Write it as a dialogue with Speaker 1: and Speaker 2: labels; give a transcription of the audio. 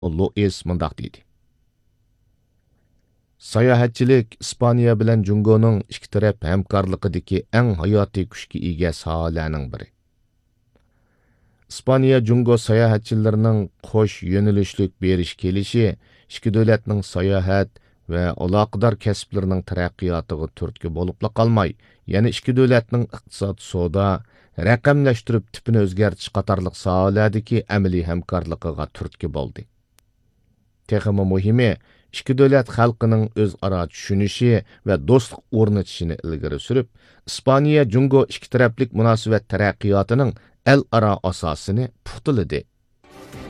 Speaker 1: Luis mundaq deydi. Sayohatchilik İspaniya bilan Jungoning ikki taraf hamkorligidagi eng hayotiy kuchga ega sohalarning biri. İspaniya Jungo sayohatchilarining qo'sh yo'nalishlik berish kelishi ikki davlatning sayohat va aloqador kasblarining taraqqiyotiga turtki bo'lib qolmay, yana ikki davlatning iqtisod, savdo, raqamlashtirib tipini o'zgartirish qatorliq sohalardagi amaliy hamkorligiga turtki bo'ldi. Texmi muhimi, ikki davlat xalqining o'zaro tushunishi va do'stlik o'rnatishini ilgari surib, İspaniya Jungo ikki taraflik munosabat taraqqiyotining al-aro asosini puxtaladi.